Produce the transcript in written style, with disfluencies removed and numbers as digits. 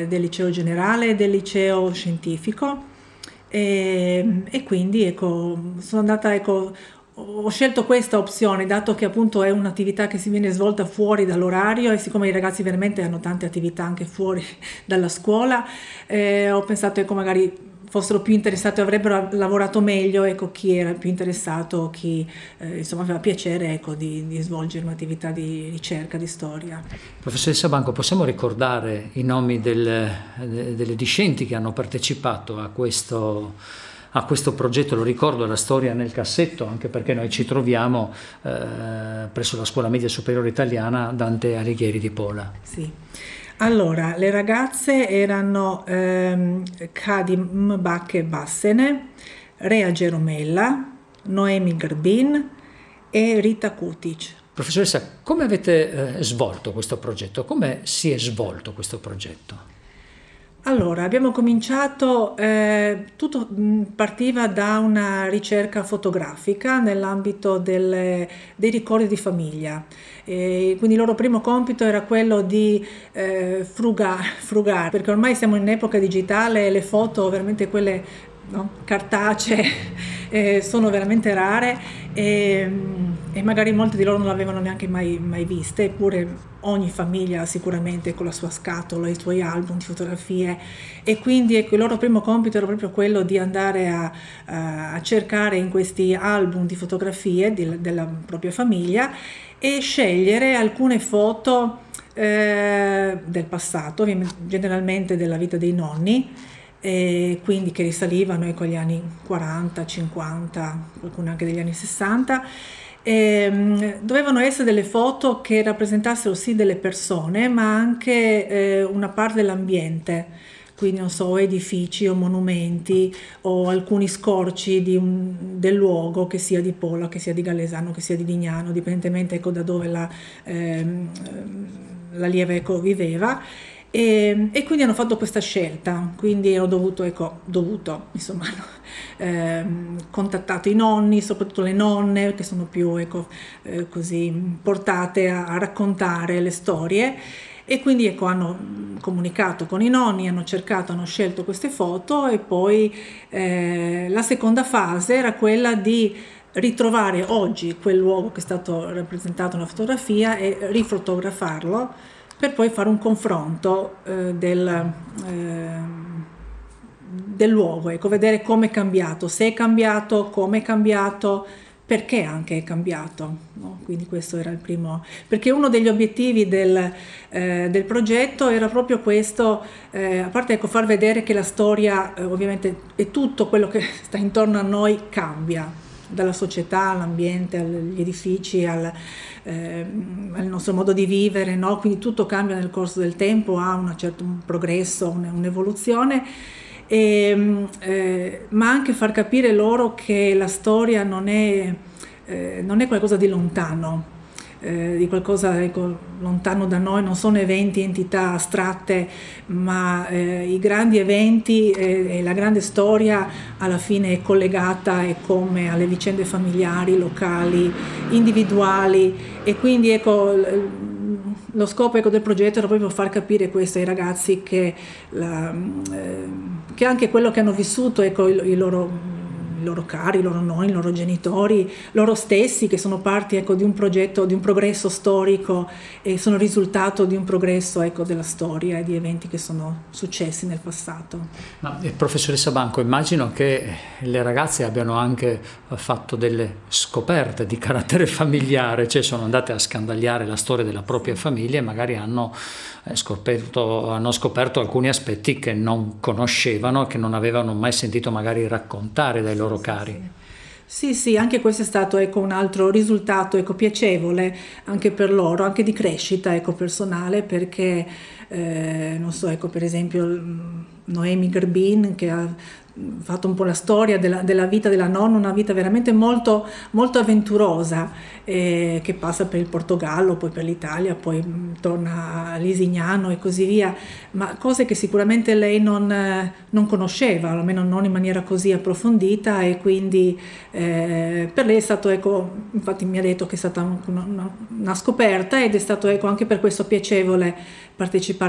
del liceo generale e del liceo scientifico e quindi ecco, sono andata, ecco, ho scelto questa opzione dato che appunto è un'attività che si viene svolta fuori dall'orario e siccome i ragazzi veramente hanno tante attività anche fuori dalla scuola, ho pensato ecco magari fossero più interessati, avrebbero lavorato meglio, ecco, chi era più interessato, chi insomma aveva piacere ecco, di svolgere un'attività di ricerca, di storia. Professoressa Banco, possiamo ricordare i nomi delle discenti che hanno partecipato a questo progetto? Lo ricordo, la storia nel cassetto, anche perché noi ci troviamo presso la Scuola Media Superiore Italiana Dante Alighieri di Pola. Sì. Allora, le ragazze erano Kadi Mbacke Bassene, Rea Geromella, Noemi Garbin e Rita Kutic. Professoressa, come avete svolto questo progetto? Come si è svolto questo progetto? Allora, abbiamo cominciato, tutto partiva da una ricerca fotografica nell'ambito dei ricordi di famiglia. Quindi il loro primo compito era quello di frugare, perché ormai siamo in epoca digitale e le foto, veramente quelle no, cartacee, sono veramente rare e magari molti di loro non l'avevano neanche mai viste, eppure ogni famiglia sicuramente con la sua scatola, i suoi album di fotografie e quindi ecco, il loro primo compito era proprio quello di andare a cercare in questi album di fotografie della propria famiglia e scegliere alcune foto del passato, generalmente della vita dei nonni, e quindi che risalivano ecco, agli anni 40, 50, qualcune anche degli anni 60. Dovevano essere delle foto che rappresentassero sì delle persone, ma anche una parte dell'ambiente, quindi non so, edifici o monumenti o alcuni scorci del luogo, che sia di Pola, che sia di Gallesano, che sia di Lignano, dipendentemente ecco, da dove l'allieva ecco, viveva. E quindi hanno fatto questa scelta, quindi ho dovuto insomma, contattato i nonni, soprattutto le nonne che sono più ecco, così portate a raccontare le storie e quindi ecco, hanno comunicato con i nonni, hanno scelto queste foto e poi la seconda fase era quella di ritrovare oggi quel luogo che è stato rappresentato nella fotografia e rifotografarlo per poi fare un confronto del luogo, ecco, vedere come è cambiato, se è cambiato, come è cambiato, perché anche è cambiato, no? Quindi questo era il primo, perché uno degli obiettivi del progetto era proprio questo, a parte ecco, far vedere che la storia ovviamente e tutto quello che sta intorno a noi cambia, dalla società all'ambiente, agli edifici, al nostro modo di vivere, no? Quindi tutto cambia nel corso del tempo, ha un progresso, un'evoluzione, ma anche far capire loro che la storia non è qualcosa di lontano, di qualcosa ecco, lontano da noi, non sono eventi, entità astratte, ma i grandi eventi e la grande storia alla fine è collegata e come alle vicende familiari, locali, individuali e quindi ecco lo scopo ecco, del progetto era proprio far capire questo ai ragazzi che anche quello che hanno vissuto ecco, i loro cari, i loro nonni, i loro genitori, loro stessi che sono parte ecco, di un progetto, di un progresso storico e sono risultato di un progresso ecco, della storia e di eventi che sono successi nel passato. Ma, professoressa Banco, immagino che le ragazze abbiano anche fatto delle scoperte di carattere familiare, cioè sono andate a scandagliare la storia della propria famiglia e magari hanno scoperto alcuni aspetti che non conoscevano, che non avevano mai sentito magari raccontare dai loro cari. Sì, anche questo è stato ecco, un altro risultato ecco, piacevole anche per loro, anche di crescita ecco, personale, perché non so, ecco, per esempio Noemi Garbin che ha fatto un po' la storia della vita della nonna, una vita veramente molto, molto avventurosa che passa per il Portogallo, poi per l'Italia, poi torna a Lisignano e così via, ma cose che sicuramente lei non conosceva, almeno non in maniera così approfondita e quindi per lei è stato, ecco, infatti mi ha detto che è stata una scoperta ed è stato ecco, anche per questo piacevole partecipare